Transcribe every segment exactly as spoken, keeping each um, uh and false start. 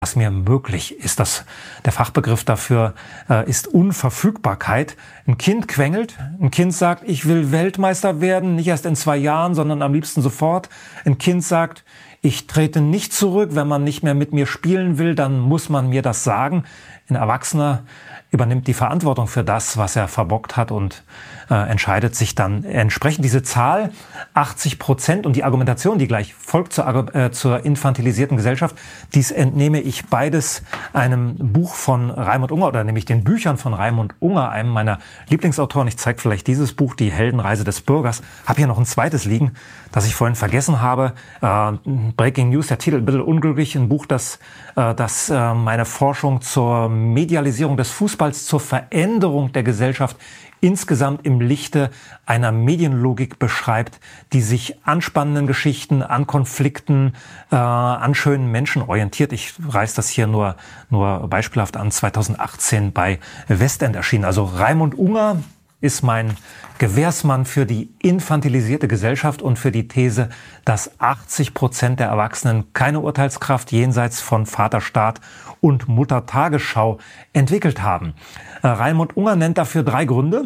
was mir möglich ist. Das, der Fachbegriff dafür äh, ist Unverfügbarkeit. Ein Kind quengelt, ein Kind sagt, ich will Weltmeister werden, nicht erst in zwei Jahren, sondern am liebsten sofort. Ein Kind sagt, ich trete nicht zurück, wenn man nicht mehr mit mir spielen will, dann muss man mir das sagen. Ein Erwachsener übernimmt die Verantwortung für das, was er verbockt hat und äh, entscheidet sich dann entsprechend. Diese Zahl, achtzig Prozent, und die Argumentation, die gleich folgt zur, äh, zur infantilisierten Gesellschaft, dies entnehme ich beides einem Buch von Raimund Unger, oder nämlich den Büchern von Raimund Unger, einem meiner Lieblingsautoren. Ich zeige vielleicht dieses Buch, Die Heldenreise des Bürgers. Habe hier noch ein zweites liegen, das ich vorhin vergessen habe. Äh, Breaking News, der Titel, ein bisschen unglücklich, ein Buch, das, äh, das äh, meine Forschung zur Medialisierung des Fußballs, zur Veränderung der Gesellschaft insgesamt im Lichte einer Medienlogik beschreibt, die sich an spannenden Geschichten, an Konflikten, äh, an schönen Menschen orientiert. Ich reiße das hier nur, nur beispielhaft an, zweitausendachtzehn bei Westend erschienen. Also Raimund Unger ist mein Gewährsmann für die infantilisierte Gesellschaft und für die These, dass achtzig Prozent der Erwachsenen keine Urteilskraft jenseits von Vaterstaat und Mutter-Tagesschau entwickelt haben. Äh, Raimund Unger nennt dafür drei Gründe.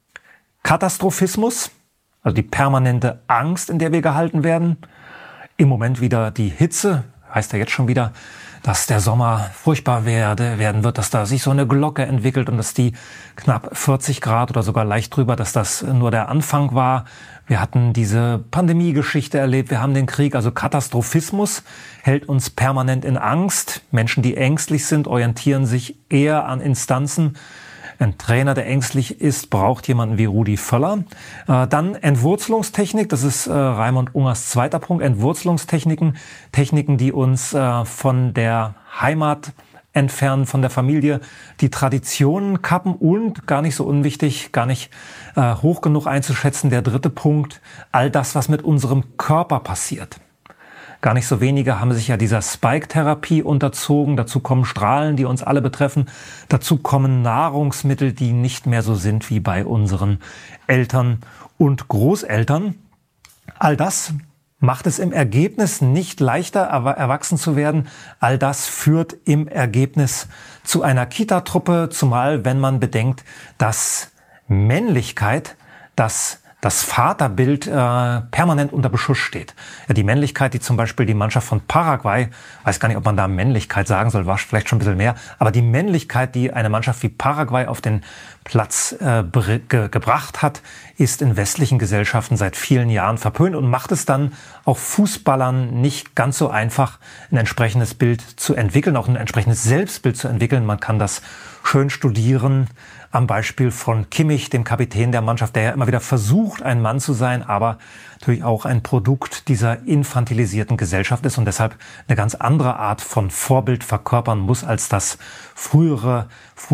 Katastrophismus, also die permanente Angst, in der wir gehalten werden. Im Moment wieder die Hitze, heißt ja jetzt schon wieder, dass der Sommer furchtbar werde, werden wird, dass da sich so eine Glocke entwickelt und dass die knapp vierzig Grad oder sogar leicht drüber, dass das nur der Anfang war. Wir hatten diese Pandemie-Geschichte erlebt, wir haben den Krieg, also Katastrophismus hält uns permanent in Angst. Menschen, die ängstlich sind, orientieren sich eher an Instanzen. Ein Trainer, der ängstlich ist, braucht jemanden wie Rudi Völler. Äh, dann Entwurzelungstechnik, das ist äh, Raimund Ungers zweiter Punkt. Entwurzelungstechniken, Techniken, die uns äh, von der Heimat entfernen, von der Familie, die Traditionen kappen und, gar nicht so unwichtig, gar nicht äh, hoch genug einzuschätzen, der dritte Punkt, all das, was mit unserem Körper passiert. Gar nicht so wenige haben sich ja dieser Spike-Therapie unterzogen. Dazu kommen Strahlen, die uns alle betreffen. Dazu kommen Nahrungsmittel, die nicht mehr so sind wie bei unseren Eltern und Großeltern. All das macht es im Ergebnis nicht leichter, erwachsen zu werden. All das führt im Ergebnis zu einer Kita-Truppe, zumal wenn man bedenkt, dass Männlichkeit, das das Vaterbild äh, permanent unter Beschuss steht. Ja, die Männlichkeit, die zum Beispiel die Mannschaft von Paraguay, weiß gar nicht, ob man da Männlichkeit sagen soll, war vielleicht schon ein bisschen mehr, aber die Männlichkeit, die eine Mannschaft wie Paraguay auf den Platz äh, ge gebracht hat, ist in westlichen Gesellschaften seit vielen Jahren verpönt und macht es dann auch Fußballern nicht ganz so einfach, ein entsprechendes Bild zu entwickeln, auch ein entsprechendes Selbstbild zu entwickeln. Man kann das schön studieren am Beispiel von Kimmich, dem Kapitän der Mannschaft, der ja immer wieder versucht, ein Mann zu sein, aber natürlich auch ein Produkt dieser infantilisierten Gesellschaft ist und deshalb eine ganz andere Art von Vorbild verkörpern muss, als das frühere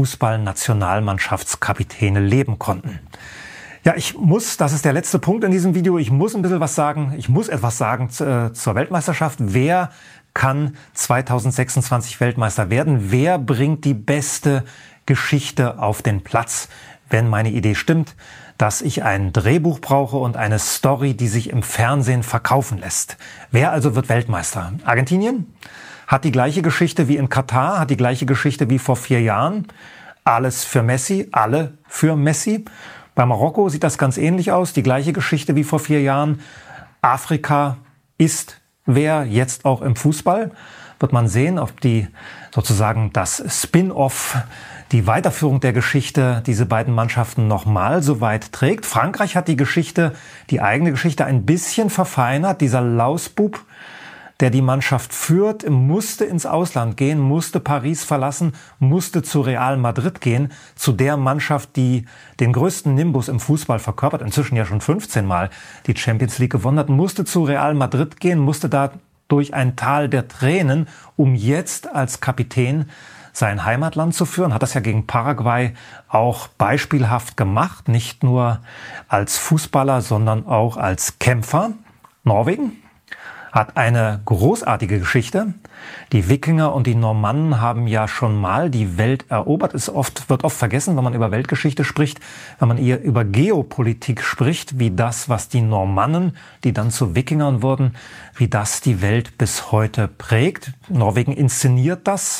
Fußball-Nationalmannschaftskapitäne leben konnten. Ja, ich muss, das ist der letzte Punkt in diesem Video, ich muss ein bisschen was sagen, ich muss etwas sagen äh, zur Weltmeisterschaft. Wer kann zweitausendsechsundzwanzig Weltmeister werden? Wer bringt die beste Geschichte auf den Platz, wenn meine Idee stimmt, dass ich ein Drehbuch brauche und eine Story, die sich im Fernsehen verkaufen lässt? Wer also wird Weltmeister? Argentinien hat die gleiche Geschichte wie in Katar, hat die gleiche Geschichte wie vor vier Jahren. Alles für Messi, alle für Messi. Bei Marokko sieht das ganz ähnlich aus, die gleiche Geschichte wie vor vier Jahren. Afrika ist wer, jetzt auch im Fußball. Wird man sehen, ob die sozusagen das Spin-off, die Weiterführung der Geschichte diese beiden Mannschaften nochmal so weit trägt. Frankreich hat die Geschichte, die eigene Geschichte ein bisschen verfeinert. Dieser Lausbub, der die Mannschaft führt, musste ins Ausland gehen, musste Paris verlassen, musste zu Real Madrid gehen, zu der Mannschaft, die den größten Nimbus im Fußball verkörpert, inzwischen ja schon fünfzehn Mal die Champions League gewonnen hat, musste zu Real Madrid gehen, musste da durch ein Tal der Tränen, um jetzt als Kapitän sein Heimatland zu führen, hat das ja gegen Paraguay auch beispielhaft gemacht, nicht nur als Fußballer, sondern auch als Kämpfer. Norwegen hat eine großartige Geschichte. Die Wikinger und die Normannen haben ja schon mal die Welt erobert. Es oft, wird oft vergessen, wenn man über Weltgeschichte spricht, wenn man eher über Geopolitik spricht, wie das, was die Normannen, die dann zu Wikingern wurden, wie das die Welt bis heute prägt. Norwegen inszeniert das